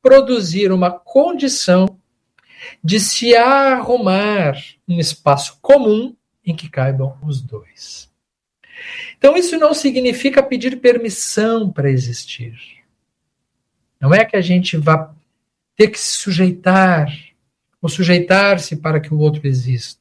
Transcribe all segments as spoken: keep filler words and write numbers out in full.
produzir uma condição de se arrumar um espaço comum em que caibam os dois. Então, isso não significa pedir permissão para existir. Não é que a gente vá ter que se sujeitar ou sujeitar-se para que o outro exista.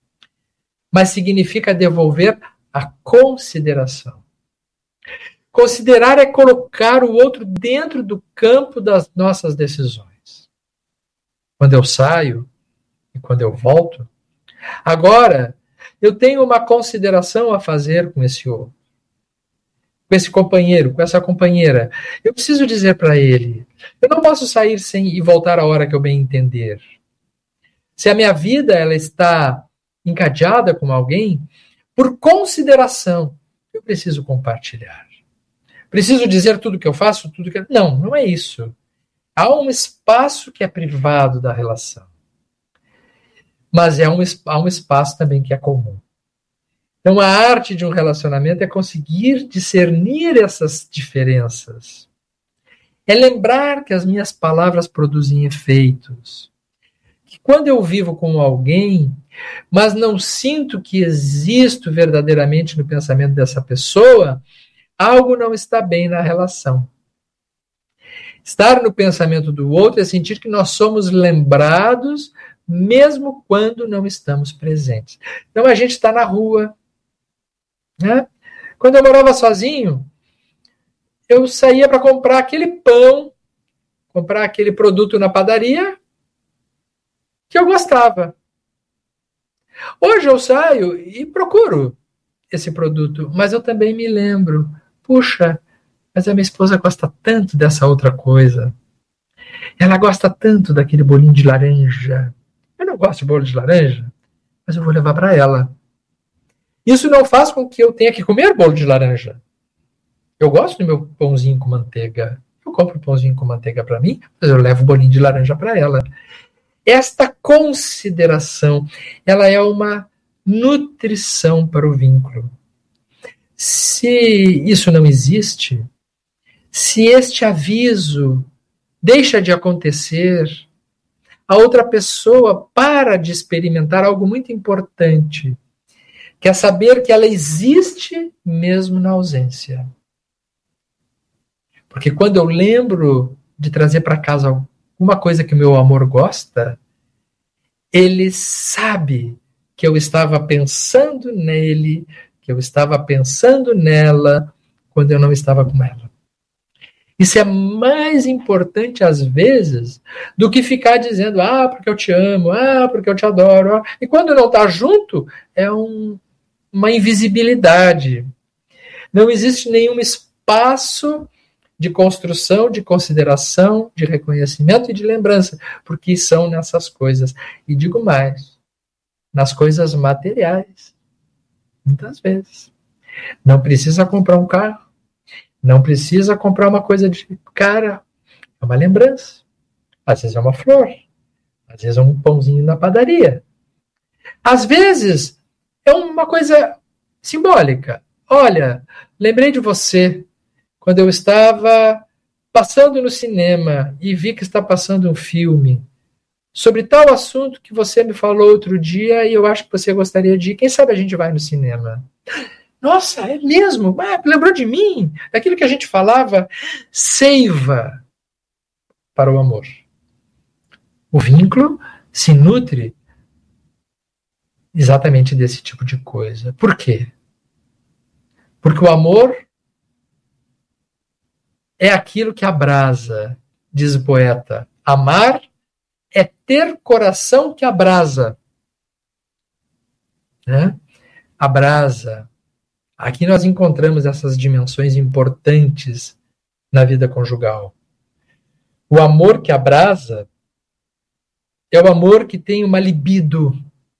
Mas significa devolver a consideração. Considerar é colocar o outro dentro do campo das nossas decisões. Quando eu saio e quando eu volto, agora eu tenho uma consideração a fazer com esse outro, com esse companheiro, com essa companheira. Eu preciso dizer para ele, eu não posso sair sem e voltar a hora que eu bem entender. Se a minha vida ela está encadeada com alguém, por consideração, eu preciso compartilhar. Preciso dizer tudo que eu faço, tudo que eu... Não, não é isso. Há um espaço que é privado da relação. Mas é um, há um espaço também que é comum. Então, a arte de um relacionamento é conseguir discernir essas diferenças. É lembrar que as minhas palavras produzem efeitos. Que quando eu vivo com alguém, mas não sinto que existo verdadeiramente no pensamento dessa pessoa, algo não está bem na relação. Estar no pensamento do outro é sentir que nós somos lembrados mesmo quando não estamos presentes. Então a gente está na rua, né? Quando eu morava sozinho, eu saía para comprar aquele pão, comprar aquele produto na padaria que eu gostava. Hoje eu saio e procuro esse produto, mas eu também me lembro, puxa, mas a minha esposa gosta tanto dessa outra coisa. Ela gosta tanto daquele bolinho de laranja. Eu não gosto de bolo de laranja, mas eu vou levar para ela. Isso não faz com que eu tenha que comer bolo de laranja. Eu gosto do meu pãozinho com manteiga. Eu compro pãozinho com manteiga para mim, mas eu levo o bolinho de laranja para ela. Esta consideração, ela é uma nutrição para o vínculo. Se isso não existe, se este aviso deixa de acontecer, a outra pessoa para de experimentar algo muito importante, que é saber que ela existe mesmo na ausência. Porque quando eu lembro de trazer para casa alguma coisa que o meu amor gosta, ele sabe que eu estava pensando nele, que eu estava pensando nela quando eu não estava com ela. Isso é mais importante, às vezes, do que ficar dizendo, ah, porque eu te amo, ah, porque eu te adoro. E quando não está junto, é um, uma invisibilidade. Não existe nenhum espaço de construção, de consideração, de reconhecimento e de lembrança, porque são nessas coisas. E digo mais, nas coisas materiais, muitas vezes. Não precisa comprar um carro, não precisa comprar uma coisa de cara, é uma lembrança. Às vezes é uma flor, às vezes é um pãozinho na padaria. Às vezes é uma coisa simbólica. Olha, lembrei de você quando eu estava passando no cinema e vi que está passando um filme sobre tal assunto que você me falou outro dia e eu acho que você gostaria de ir. Quem sabe a gente vai no cinema? Nossa, é mesmo? Ah, lembrou de mim? Daquilo que a gente falava, seiva para o amor. O vínculo se nutre exatamente desse tipo de coisa. Por quê? Porque o amor é aquilo que abrasa, diz o poeta. Amar é ter coração que abrasa. Né? Abrasa. Aqui nós encontramos essas dimensões importantes na vida conjugal. O amor que abrasa é o amor que tem uma libido,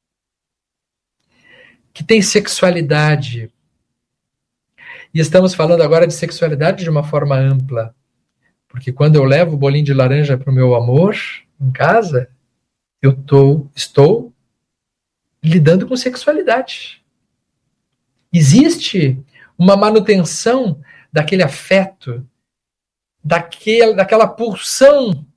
que tem sexualidade. E estamos falando agora de sexualidade de uma forma ampla. Porque quando eu levo o bolinho de laranja para o meu amor em casa, eu tô, estou lidando com sexualidade. Existe uma manutenção daquele afeto, daquele, daquela pulsão